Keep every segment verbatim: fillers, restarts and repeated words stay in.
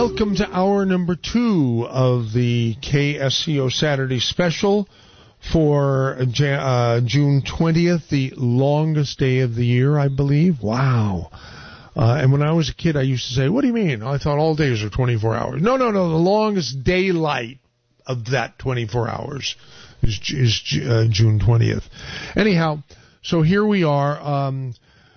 Welcome to hour number two of the K S C O Saturday Special for uh, June twentieth, the longest day of the year, I believe. Wow. Uh, and when I was a kid, I used to say, what do you mean? I thought all days are twenty-four hours. No, no, no, the longest daylight of that twenty-four hours is, is uh, June twentieth. Anyhow, so here we are. Um,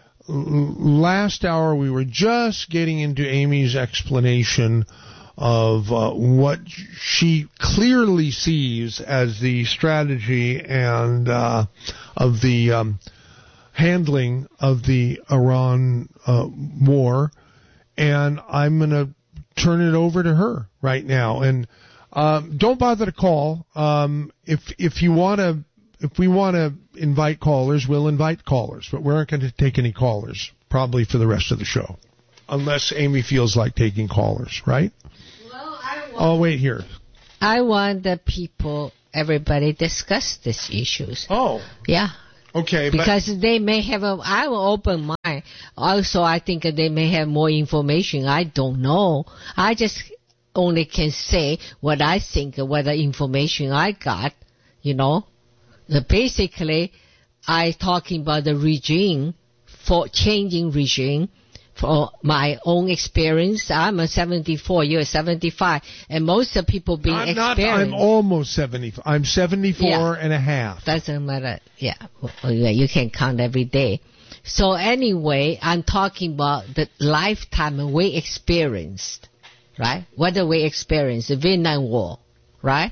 last hour, we were just getting into Amy's explanation of uh, what she clearly sees as the strategy and uh, of the um, handling of the Iran uh, war, and I'm going to turn it over to her right now. And um, don't bother to call. Um, if if you want to, if we want to invite callers, we'll invite callers, but we aren't going to take any callers probably for the rest of the show, unless Amy feels like taking callers, right? Well, I want, oh, wait here. I want the people, everybody discuss these issues. Oh. Yeah. Okay. Because but, they may have a, I will open mind. Also, I think they may have more information. I don't know. I just only can say what I think, what the information I got, you know. Basically, I talking about the regime, for changing regime, for my own experience. I'm a seventy-four, you're seventy-five, and most of people being I'm experienced. Not, I'm almost seventy-four. I'm seventy-four yeah. and a half. Doesn't matter. Yeah. Well, you can count every day. So anyway, I'm talking about the lifetime we experienced, right? What do we experience? The Vietnam War, right?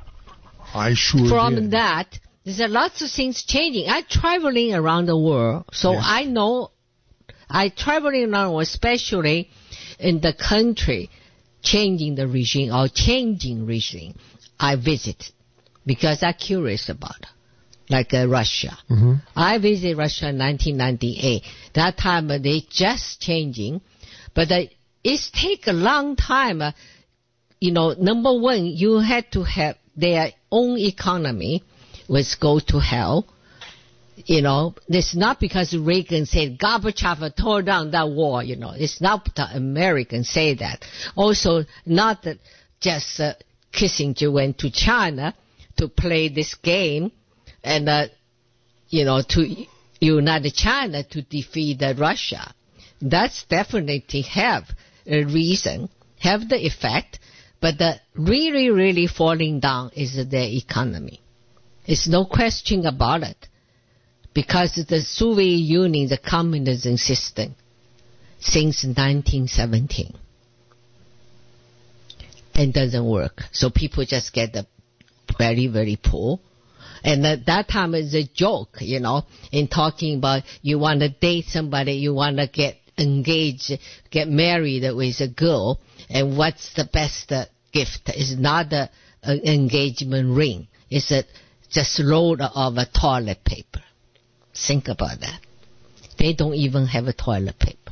I sure From did. that, there's a lots of things changing. I'm traveling around the world, so yes. I know. I traveling around, especially in the country, changing the regime or changing regime. I visit because I'm curious about it, like uh, Russia. Mm-hmm. I visited Russia in nineteen ninety-eight. That time uh, they just changing, but uh, it's take a long time. Uh, you know, number one, you had to have their own economy, which go to hell. You know, it's not because Reagan said Gorbachev tore down that wall, you know. It's not the Americans say that. Also, not that just uh, Kissinger went to China to play this game and, uh, you know, to unite China to defeat uh, Russia. That's definitely have a reason, have the effect, but the really, really falling down is their economy. It's no question about it. Because the Soviet Union, the communism system, since nineteen seventeen, and doesn't work. So people just get the very, very poor. And at that time is a joke, you know, in talking about you want to date somebody, you want to get engaged, get married with a girl, and what's the best uh, gift? It's not an engagement ring. It's a just roll of a toilet paper. Think about that. They don't even have a toilet paper.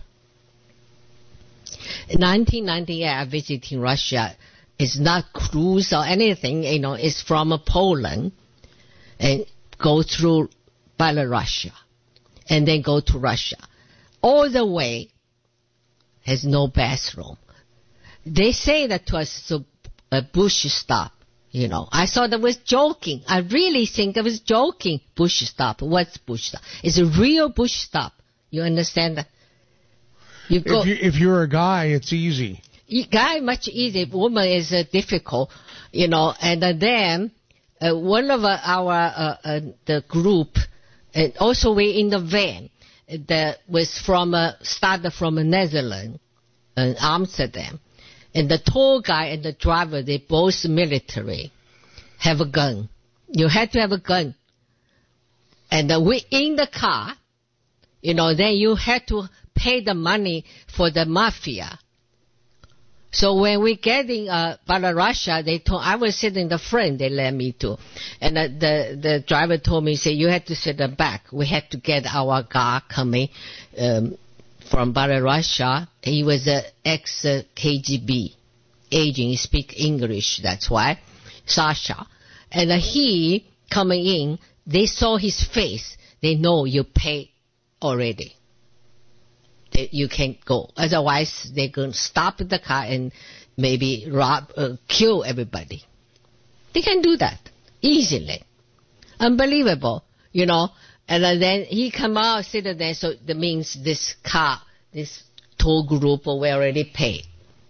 In nineteen ninety-eight, I visited Russia. It's not cruise or anything, you know, it's from Poland and go through Belarus and then go to Russia. All the way has no bathroom. They say that to us, so a Bush stop. You know, I thought it was joking. I really think it was joking. Bush stop. What's Bush stop? It's a real Bush stop. You understand that? You go, if, you, if you're a guy, it's easy. Guy much easier. Woman is uh, difficult. You know, and uh, then uh, one of uh, our uh, uh, the group, and also we in the van that was from uh, started from Netherlands, uh, Amsterdam. And the tour guide and the driver, they both military, have a gun. You had to have a gun. And uh, we in the car, you know, then you had to pay the money for the mafia. So when we get in uh, Belarus, they told, I was sitting in the front, they let me to. And uh, the, the driver told me, say, you had to sit in the back. We had to get our guard coming, um, from Belarus. He was an ex-K G B agent. He speak English, that's why. Sasha. And uh, he coming in, they saw his face. They know you pay already. they, you can't go. Otherwise, they're going to stop the car and maybe rob, uh, kill everybody. They can do that easily. Unbelievable, you know. And then he come out, sit there, so that means this car, this tour group, we already paid.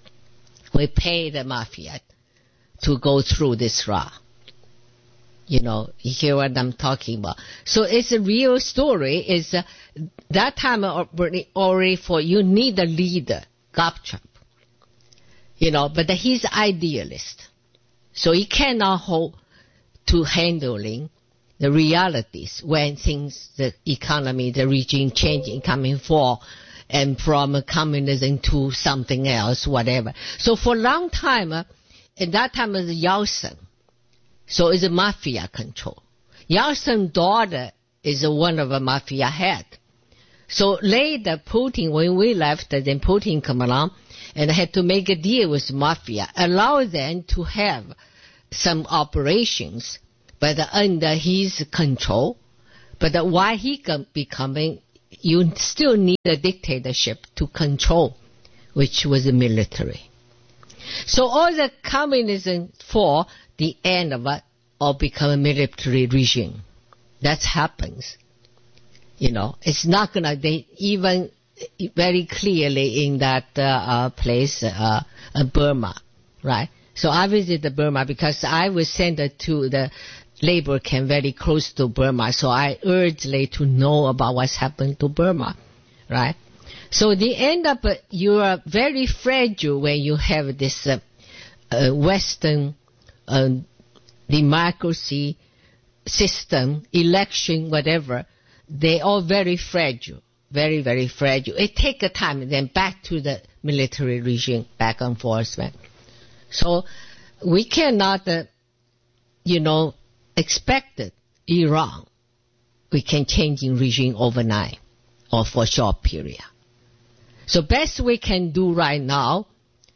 We pay the mafia to go through this route. You know, you hear what I'm talking about. So it's a real story. Is uh, that time already, already for you need a leader, Gorbachev. You know, but he's idealist. So he cannot hold to handling the realities when things, the economy, the regime changing, coming for, and from communism to something else, whatever. So for a long time, uh, at that time it was Yeltsin. So it's a mafia control. Yeltsin's daughter is one of a mafia head. So later, Putin, when we left, then Putin come along and had to make a deal with mafia, allow them to have some operations, but under his control. But while he becoming, you still need a dictatorship to control, which was the military. So all the communism for the end of it, or become a military regime. That happens. You know, it's not gonna, they even very clearly in that uh, uh, place, uh, uh, Burma, right? So I visited Burma because I was sent to the labor camp very close to Burma, so I urgently to know about what's happened to Burma, right? So they end up, uh, you are very fragile when you have this uh, uh, Western uh, democracy system, election, whatever. They are very fragile, very, very fragile. It takes a time, then back to the military regime, back and forth. Right? So we cannot, uh, you know, expect that Iran, we can change in regime overnight or for a short period. So best we can do right now.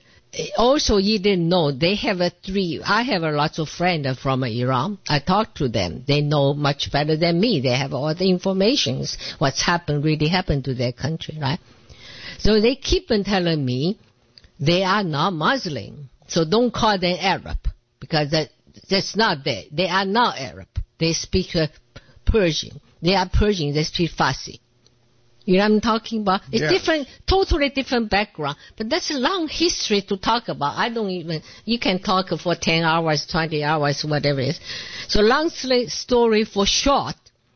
Also, you didn't know, they have a three, I have a lot of friends from Iran. I talk to them. They know much better than me. They have all the information, what's happened, really happened to their country, right? So they keep on telling me they are not Muslim. So don't call them Arab, because that, that's not there. They are not Arab. They speak uh, Persian. They are Persian. They speak Farsi. You know what I'm talking about? It's yeah. different, totally different background. But that's a long history to talk about. I don't even, you can talk for ten hours, twenty hours, whatever it is. So long story for short,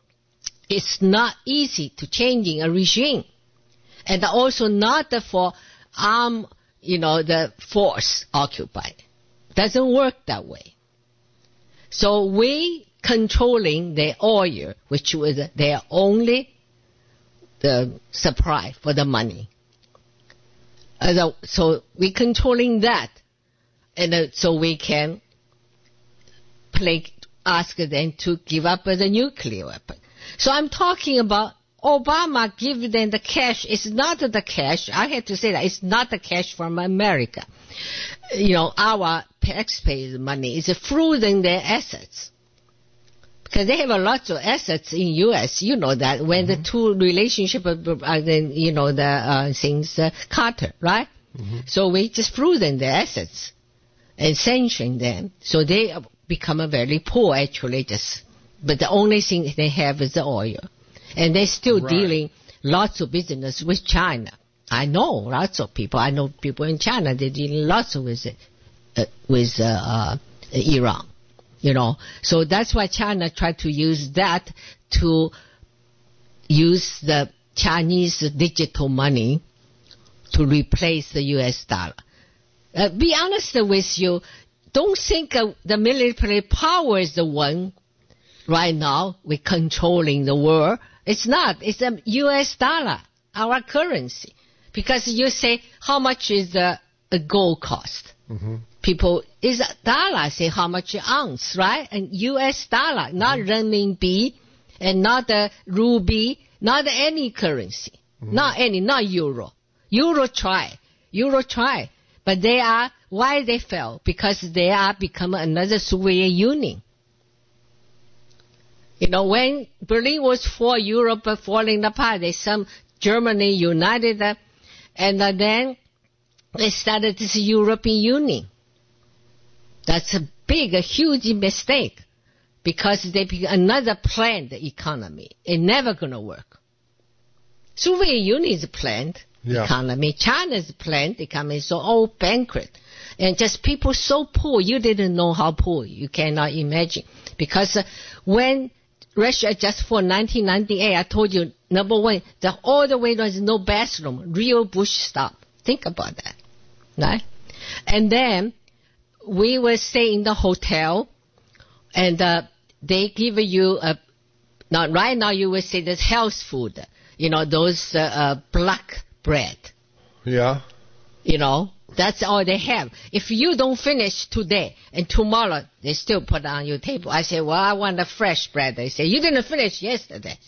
it's not easy to changing a regime. And also not for arm, you know, the force occupied. Doesn't work that way. So we controlling the oil, which was their only the supply for the money. Uh, so we're controlling that. And uh, so we can play, ask them to give up the nuclear weapon. So I'm talking about Obama give them the cash. It's not the cash. I have to say that it's not the cash from America. You know, our taxpayers' money is frozen their assets. Because they have a lot of assets in U S, you know that, when mm-hmm. the two relationship, uh, then, you know, the uh, things, uh, Carter, right? Mm-hmm. So we just frozen their assets and sanction them. So they become a very poor, actually, just, but the only thing they have is the oil. And they're still right. dealing lots of business with China. I know lots of people. I know people in China, they're dealing lots of with, uh, with uh, uh, Iran. You know, so that's why China tried to use that to use the Chinese digital money to replace the U S dollar. Uh, be honest with you, don't think uh, the military power is the one right now we're controlling the world. It's not. It's the U S dollar, our currency. Because you say, how much is the, the gold cost? Mm-hmm. People, is a dollar, say how much an ounce, right? And U S dollar, not mm-hmm. renminbi, and not the ruby, not any currency, mm-hmm. not any, not euro. Euro try, euro try, but they are, why they fell? Because they are become another Soviet Union. You know, when Berlin was for Europe falling apart, they some Germany united, uh, And uh, then they started this European Union. That's a big, a huge mistake because they pick another planned economy. It's never going to work. Soviet Union is planned yeah. economy. China's planned economy. So all bankrupt. And just people so poor, you didn't know how poor. You cannot imagine. Because uh, when Russia just for nineteen ninety-eight, I told you, number one, the, all the way there's no bathroom. Real Bush stop. Think about that. Right? And then we will stay in the hotel, and uh, they give you a, now right now you will say there's health food. You know, those uh, uh, black bread. Yeah. You know, that's all they have. If you don't finish today and tomorrow, they still put it on your table. I say, well, I want the fresh bread. They say, you didn't finish yesterday.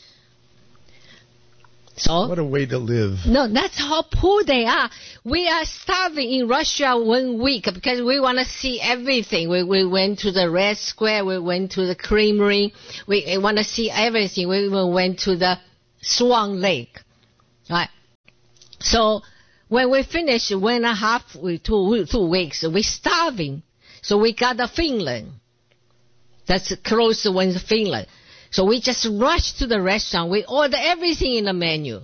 So what a way to live. No, that's how poor they are. We are starving in Russia one week because we want to see everything. We, we went to the Red Square. We went to the Creamery. We, we want to see everything. We even went to the Swan Lake. Right. So when we finish one and a half, two, two weeks, we're starving. So we got the Finland. That's close to one Finland. So we just rushed to the restaurant. We ordered everything in the menu.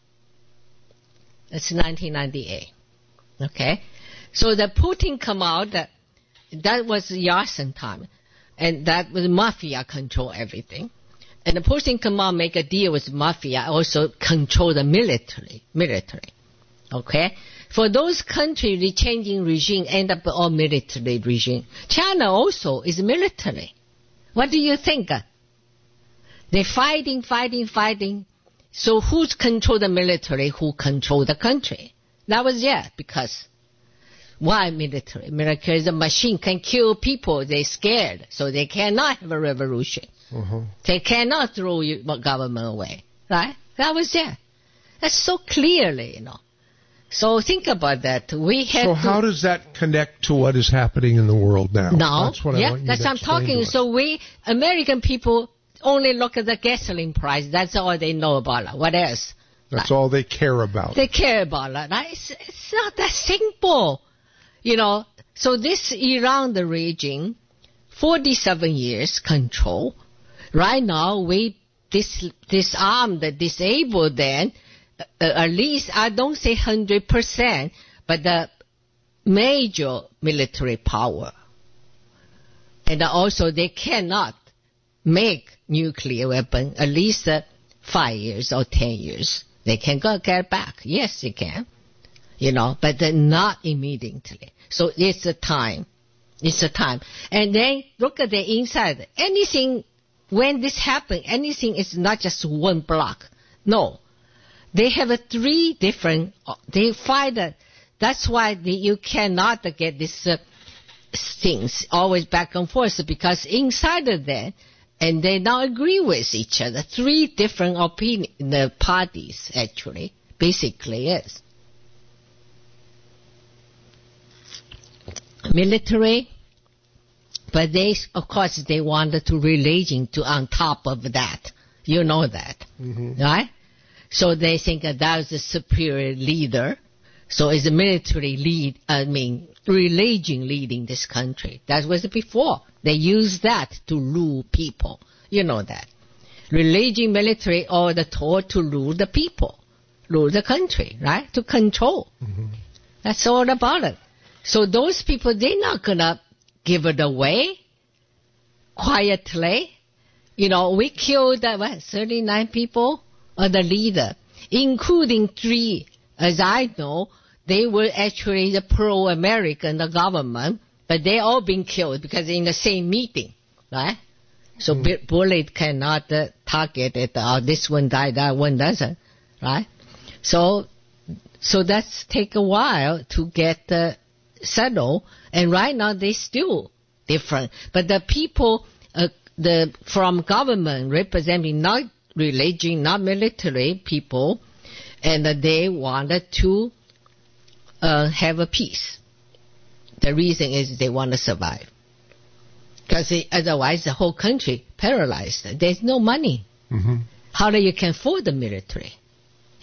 That's nineteen ninety-eight. Okay? So the Putin come out, that, that was Yeltsin time. And that was mafia control everything. And the Putin come out, make a deal with mafia, also control the military. Military. Okay? For those countries, the changing regime end up all military regime. China also is military. What do you think? They're fighting, fighting, fighting. So who's control the military? Who control the country? That was yeah, because why military? Military is a machine, can kill people. They're scared, so they cannot have a revolution. Uh-huh. They cannot throw your government away, right? That was yeah. That's so clearly, you know. So think about that. We have. So how to, does that connect to what is happening in the world now? Now, that's what yeah, I want you that's to what I'm talking. So we American people only look at the gasoline price. That's all they know about it. What else? That's right. all they care about. They care about it. Right? It's, it's not that simple. You know, so this Iran the region, forty-seven years control. Right now, we dis, disarmed, disabled them, uh, at least, I don't say one hundred percent, but the major military power. And also, they cannot make nuclear weapon at least uh, five years or ten years. They can go get back. Yes, they can. You know, but not immediately. So it's a time. It's a time. And then look at the inside. Anything, when this happens, anything is not just one block. No. They have a three different, they fight. A, that's why the, you cannot get these uh, things always back and forth because inside of that, and they don't agree with each other. Three different opinion, the parties actually, basically is. Military, but they, of course, they wanted to religion to on top of that. You know that, mm-hmm. right? So they think that that's a superior leader. So it's a military lead, I mean, religion leading this country. That was before. They used that to rule people. You know that. Religion, military, or the taught to rule the people, rule the country, right? To control. Mm-hmm. That's all about it. So those people, they're not going to give it away quietly. You know, we killed, uh, what, thirty-nine people, or the leader, including three, as I know, they were actually the pro-American, the government, but they all been killed because in the same meeting, right? So mm. bullet cannot uh, target it, or this one died, that one doesn't, right? So, so that's take a while to get uh, settled, and right now they still different. But the people, uh, the from government representing not religion, not military people, and uh, they wanted to uh, have a peace. The reason is they want to survive. Because otherwise the whole country paralyzed. There's no money. Mm-hmm. How do you can afford the military?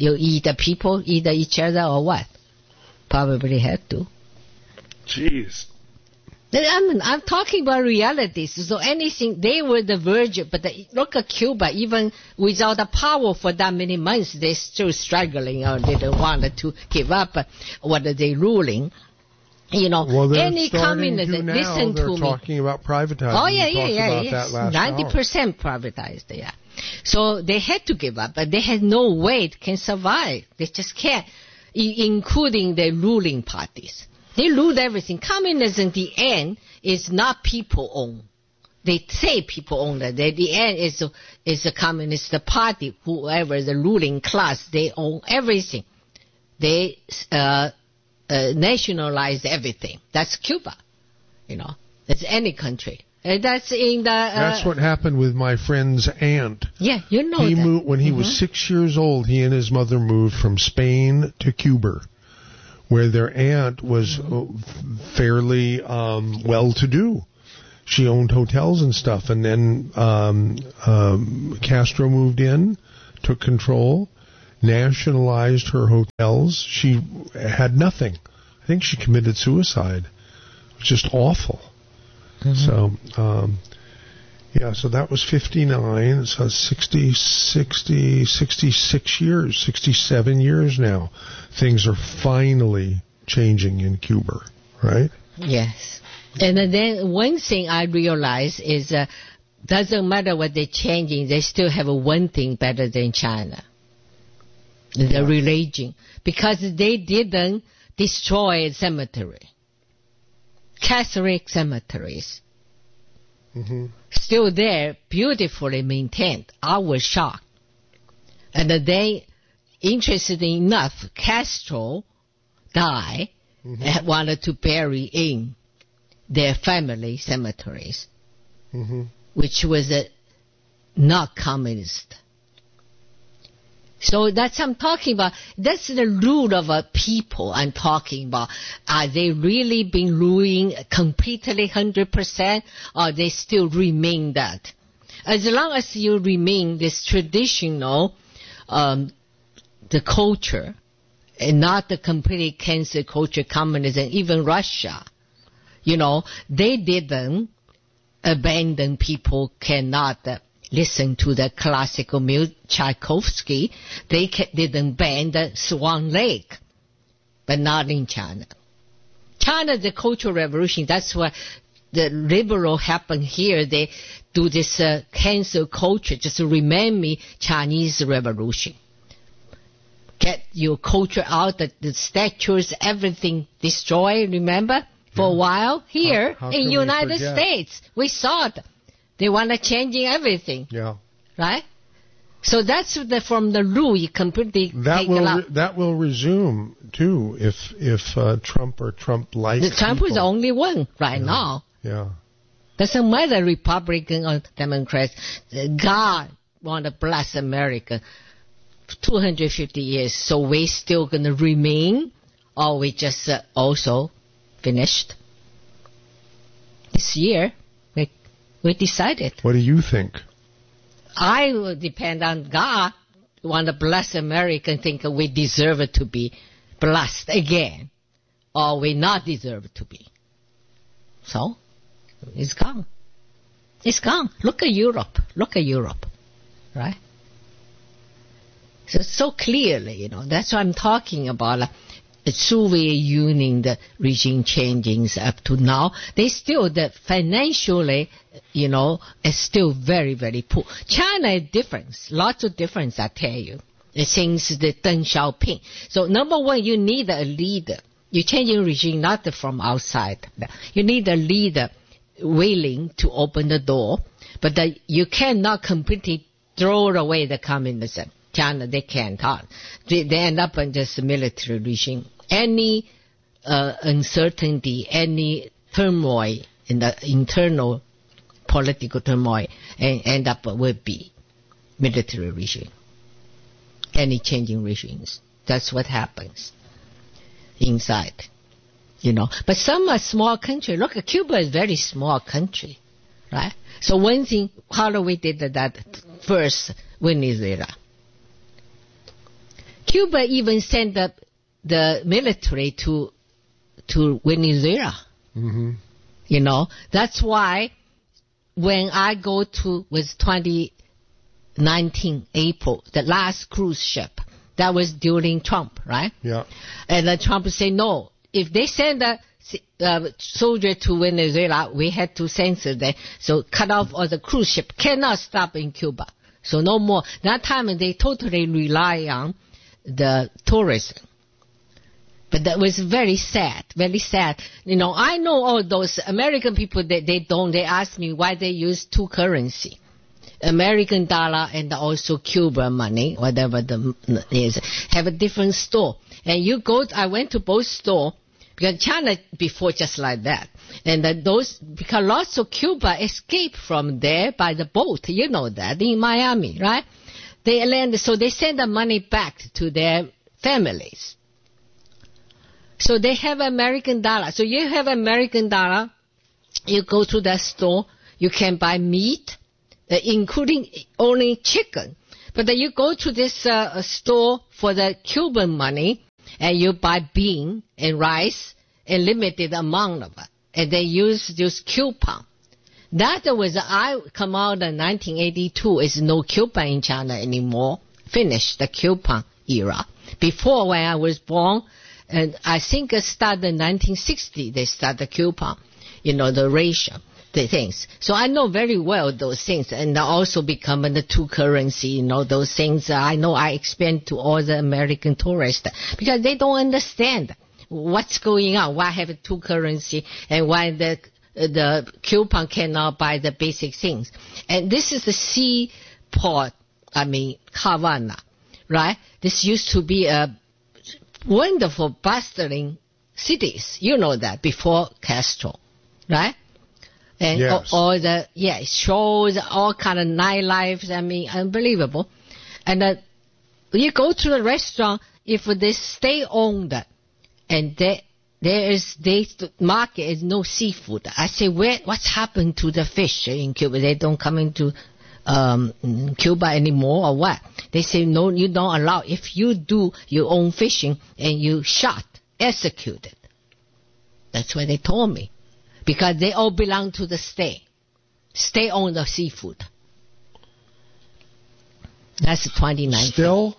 You either people, either each other or what? Probably had to. Jeez. I'm, I'm talking about realities. So anything, they were the verge, but the, look at Cuba, even without the power for that many months, they're still struggling or they don't want to give up what are they ruling. You know, well, any communist, to now. listen they're to me. They're talking about privatizing. Oh, yeah, we yeah, yeah, about yes. That last ninety percent hour. privatized, yeah. So they had to give up, but they had no way it can survive. They just can't, I- including the ruling parties. They lose everything. Communism, in the end, is not people-owned. They say people-own it. At the end, is is the Communist Party, whoever the ruling class, they own everything. They uh, uh, nationalize everything. That's Cuba, you know. That's any country. Uh, that's in the. Uh, that's what happened with my friend's aunt. Yeah, you know he that. Moved, when he mm-hmm. was six years old, he and his mother moved from Spain to Cuba, where their aunt was mm-hmm. fairly um, well-to-do. She owned hotels and stuff, and then um, um, Castro moved in, took control, nationalized her hotels. She had nothing. I think she committed suicide. It was just awful. Mm-hmm. So, um, yeah, so that was fifty-nine, so sixty, sixty, sixty-six years, sixty-seven years now. Things are finally changing in Cuba, right? Yes. And then one thing I realize is uh, doesn't matter what they're changing, they still have one thing better than China. The yeah. religion. Because they didn't destroy a cemetery. Catholic cemeteries. Mm-hmm. Still there, beautifully maintained. I was shocked. And they, interested enough, Castro died mm-hmm. and wanted to bury in their family cemeteries, mm-hmm. which was uh, not communist. So that's what I'm talking about. That's the rule of a people I'm talking about. Are they really being ruined completely one hundred percent, or they still remain that? As long as you remain this traditional, um, the culture, and not the complete cancel culture, communism, even Russia, you know, they didn't abandon people cannot uh, listen to the classical music, Tchaikovsky. They ca- didn't ban the Swan Lake, but not in China. China, the Cultural Revolution, that's what the liberal happened here. They do this uh, cancel culture, just to remind me Chinese Revolution. Get your culture out, the, the statues, everything destroyed, remember? For yeah. a while, here how, how in United States, we saw it. They want to change everything. Yeah. Right? So that's the, from the rule you completely that take will it out. Re- that will resume too if if uh, Trump or Trump-like. The Trump people. is the only one right yeah. now. Yeah. Doesn't matter Republican or Democrats. God want to bless America two hundred fifty years. So we still going to remain, or we just uh, also finished this year. We we decided. What do you think? I will depend on God. Want to bless America and think we deserve it to be blessed again, or we not deserve it to be. So it's gone. It's gone. Look at Europe. Look at Europe, right? So so clearly, you know. That's what I'm talking about. The Soviet Union, the regime changings up to now, they still, the financially, you know, is still very, very poor. China is different. Lots of difference, I tell you. Since the Deng Xiaoping. So number one, you need a leader. You're changing regime not from outside. You need a leader willing to open the door, but the, you cannot completely throw away the communism. China, they can't. They, they end up in just a military regime. Any uh, uncertainty, any turmoil in the internal political turmoil, and end up would be military regime. Any changing regimes. That's what happens inside, you know. But some are small country. Look, Cuba is a very small country, right? So one thing, how do we did that first Venezuela? Cuba even sent the, the military to to Venezuela. Mm-hmm. You know, that's why when I go to, was twenty nineteen April, the last cruise ship, that was during Trump, right? Yeah. And then Trump said, no, if they send a uh, soldier to Venezuela, we had to censor them. So cut off all the cruise ship, cannot stop in Cuba. So no more. That time they totally rely on the tourism. But that was very sad, very sad. You know, I know all those American people that they, they don't, they ask me why they use two currency. American dollar and also Cuban money, whatever the is, have a different store. And you go, I went to both store, because China before just like that. And that those, because lots of Cuba escaped from there by the boat, you know that, in Miami, right? They landed, so they send the money back to their families. So they have American dollar. So you have American dollar, you go to that store, you can buy meat, uh, including only chicken. But then you go to this uh, store for the Cuban money, and you buy bean and rice, a limited amount of it. And they use this coupon. That was, I come out in nineteen eighty-two, is no coupon in China anymore. Finished the coupon era. Before, when I was born, and I think it started in nineteen sixty, they started the coupon, you know, the ratio, the things. So I know very well those things, and also becoming the two currency, you know, those things. I know I explain to all the American tourists, because they don't understand what's going on, why have two currency, and why the the coupon cannot buy the basic things. And this is the seaport, I mean, Havana, right? This used to be a wonderful, bustling cities. You know that, before Castro, right? And yes. all, all the, yeah, shows, all kind of nightlife, I mean, unbelievable. And uh, you go to the restaurant, if they stay owned, and they, there is, they, the market is no seafood. I say, where, what's happened to the fish in Cuba? They don't come into um, Cuba anymore or what? They say, no, you don't allow. If you do your own fishing and you shot, executed. That's what they told me. Because they all belong to the state. State own the seafood. That's twenty nineteen. Still?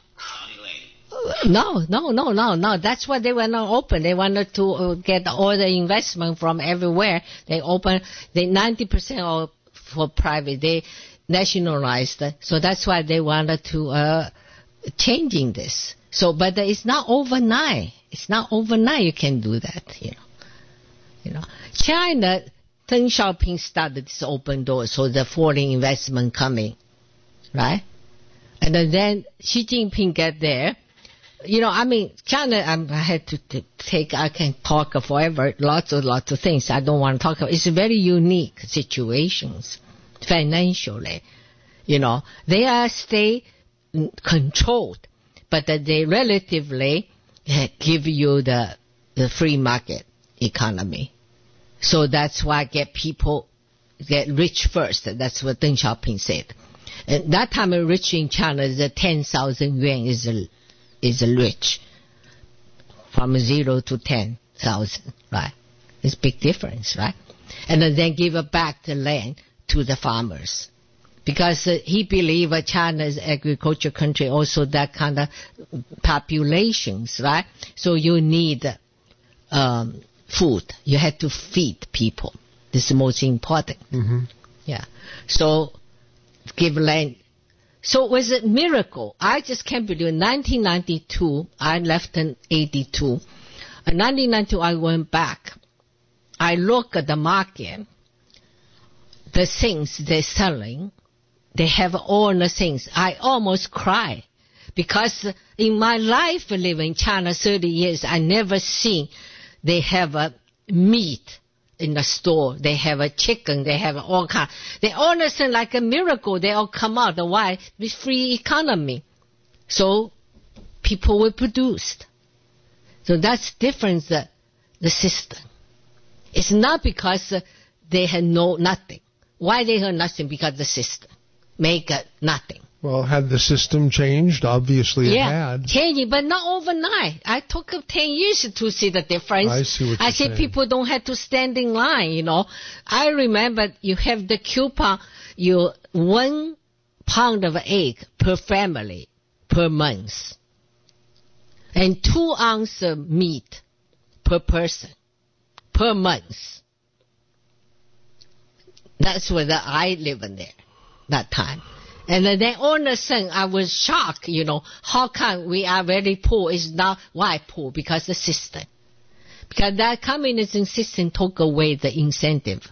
No, no, no, no, no. That's why they were not open. They wanted to uh, get all the investment from everywhere. They open, they ninety percent are for private. They nationalized. So that's why they wanted to uh, changing this. So, but it's not overnight. It's not overnight you can do that, you know. You know, China, Deng Xiaoping started this open door, so the foreign investment coming, right? And then Xi Jinping get there. You know, I mean, China, I'm, I had to t- take, I can talk forever, lots of, lots of things I don't want to talk about. It's very unique situations, financially. You know, they are state controlled, but they relatively give you the, the free market economy. So that's why get people get rich first. That's what Deng Xiaoping said. And that time rich in China is ten thousand yuan is a, is a rich. From zero to ten thousand, right? It's big difference, right? And then give back the land to the farmers. Because uh, he believed uh, China is agriculture country, also that kind of populations, right? So you need um, food. You have to feed people. This is most important. Mm-hmm. Yeah. So give land. So it was a miracle. I just can't believe it. nineteen ninety-two, I left in eighty-two. In nineteen ninety-two, I went back. I look at the market, the things they're selling. They have all the things. I almost cry because in my life living in China thirty years, I never seen they have a meat in the store. They have a chicken. They have all kind. They all listen like a miracle. They all come out. Why? With free economy. So people will produce. So that's different, the, the system. It's not because uh, they had no nothing. Why they have nothing? Because the system make it nothing. Well, had the system changed? Obviously it yeah, had. changing, but not overnight. I took ten years to see the difference. I see what I you're see saying. people don't have to stand in line, you know. I remember you have the coupon, you one pound of egg per family per month, and two ounces of meat per person per month. That's where the, I live in there that time. And then all of a sudden, I was shocked, you know, how come we are very poor? It's not why poor? Because the system. Because that communism system took away the incentive.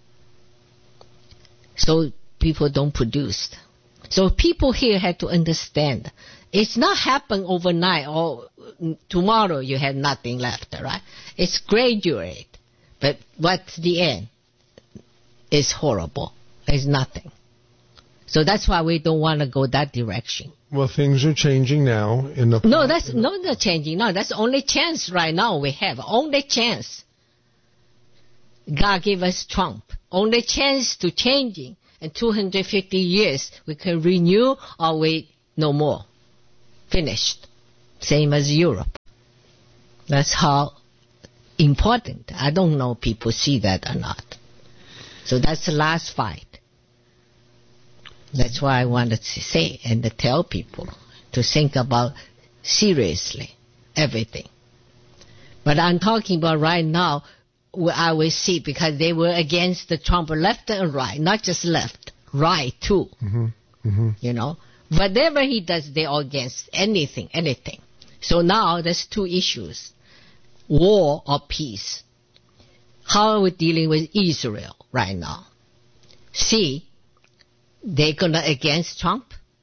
So people don't produce. So people here have to understand. It's not happen overnight or tomorrow you have nothing left, right? It's graduate. But what's the end? It's horrible. It's nothing. So that's why we don't want to go that direction. Well, things are changing now. In the no, that's not the changing. No, that's the only chance right now we have. Only chance. God gave us Trump. Only chance to changing. In two hundred fifty years, we can renew or we no more. Finished. Same as Europe. That's how important. I don't know if people see that or not. So that's the last fight. That's why I wanted to say and to tell people to think about seriously everything. But I'm talking about right now, I will see, because they were against the Trump left and right, not just left, right too. Mm-hmm. Mm-hmm. You know, whatever he does, they're against anything, anything. So now there's two issues, war or peace. How are we dealing with Israel right now? See, they're going to against Trump?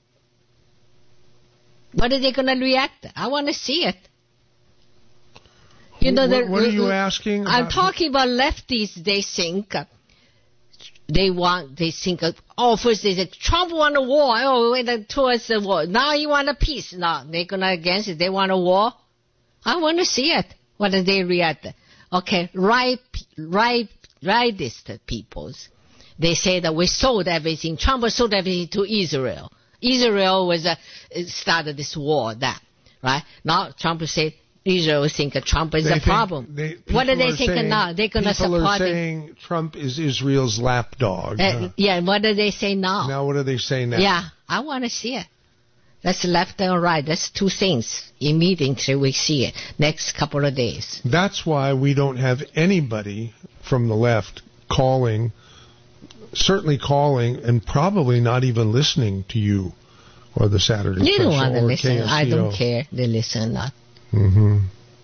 What are they going to react? I want to see it. You know, what, what are you asking? I'm talking about lefties. They think uh, they want. They think. Uh, oh, first they said Trump want a war. Oh, went towards the war. Now you want a peace. No, they're gonna against it. They want a war. I want to see it. What do they react? Okay, right, right, rightist peoples. They say that we sold everything. Trump sold everything to Israel. Israel was uh, started this war. That right now, Trump said. Israel think Trump is they a think, problem. They, what are they are thinking saying, now? They're going to support People are it. saying Trump is Israel's lapdog. Uh, huh? Yeah, what do they say now? Now what do they say now? Yeah, I want to see it. That's left and right. That's two things. Immediately we see it. Next couple of days. That's why we don't have anybody from the left calling, certainly calling, and probably not even listening to you or the Saturday They Special don't want to or listen. K S C O. I don't care. They listen or not. Mm-hmm.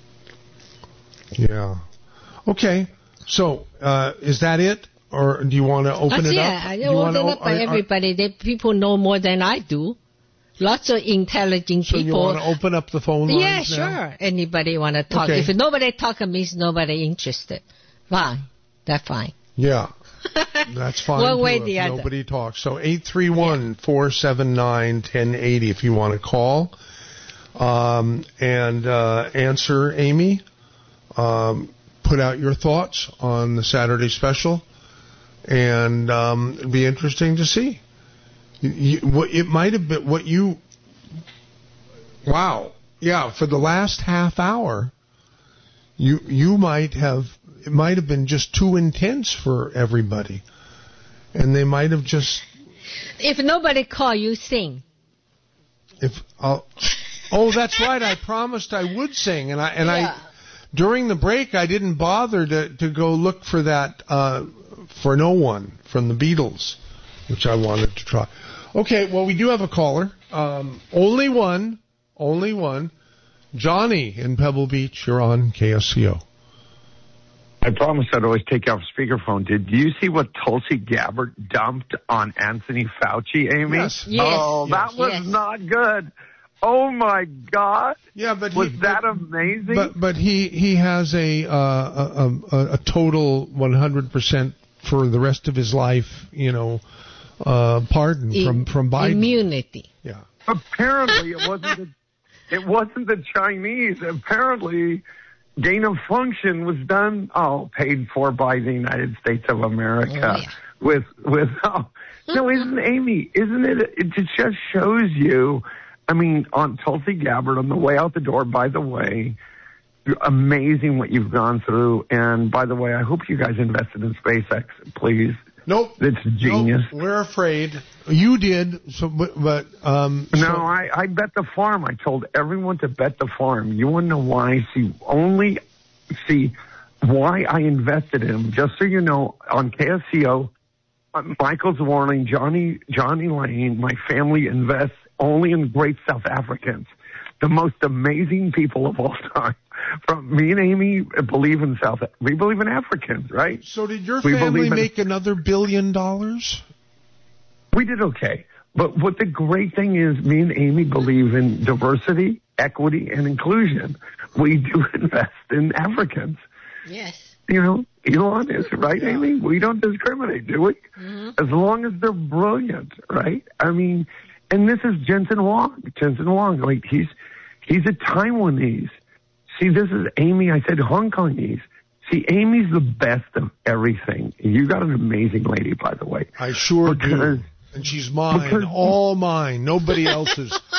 Yeah. Okay. So, uh, is that it? Or do you want to open That's it it. up? I Do open you wanna it o- up by are- are- everybody. They, people know more than I do. Lots of intelligent So you people. want to open up the phone lines Yeah, now? sure. Anybody want to talk. Okay. If nobody talk, it means nobody interested. Fine. That's fine. Yeah. That's fine. One too, way or if the other. nobody talks. So eight three one, four seven nine, one zero eight zero if you want to call um, and uh, answer Amy. Um, put out your thoughts on the Saturday Special, and um, it'd be interesting to see. You, you, what it might have been what you. Wow, yeah. For the last half hour, you you might have it might have been just too intense for everybody, and they might have just. If nobody call, you sing. If I'll, oh, that's right. I promised I would sing, and I and Yeah. I. During the break, I didn't bother to, to go look for that uh, For No One from the Beatles, which I wanted to try. Okay, well, we do have a caller. Um, only one. Only one. Johnny in Pebble Beach. You're on K S C O. I promised I'd always take you off speakerphone. Did you see what Tulsi Gabbard dumped on Anthony Fauci, Amy? Yes. Yes. Oh, that Yes. was Yes. not good. Oh, my God. Yeah, but Was he, that but, amazing? But but he he has a uh, a, a, a total one hundred percent for the rest of his life, you know, uh, pardon I- from from Biden. Immunity. Yeah. Apparently, it wasn't the, it wasn't the Chinese. Apparently, gain of function was done, oh, paid for by the United States of America. Oh, yeah. with with oh no, isn't Amy? Isn't it? It just shows you. I mean, on Tulsi Gabbard on the way out the door. By the way, amazing what you've gone through. And by the way, I hope you guys invested in SpaceX, please. Nope. It's genius. Nope. We're afraid. You did. So, but, but um. No, so. I, I bet the farm. I told everyone to bet the farm. You want to know why? See, only see why I invested in him. Just so you know, on K S C O, uh, Michael's Warning, Johnny Johnny Lane, my family invests only in great South Africans, the most amazing people of all time. From me and Amy believe in South. We believe in Africans, right? So did your we family in, make another billion dollars? We did okay. But what the great thing is, me and Amy believe in diversity, equity, and inclusion. We do invest in Africans. Yes. You know, Elon is right, yeah. Amy. We don't discriminate, do we? Mm-hmm. As long as they're brilliant, right? I mean, and this is Jensen Huang. Jensen Huang, like he's he's a Taiwanese. See, this is Amy. I said Hong Kongese. See, Amy's the best of everything. You got an amazing lady, by the way. I sure because, do. And she's mine, because, all mine, nobody else's.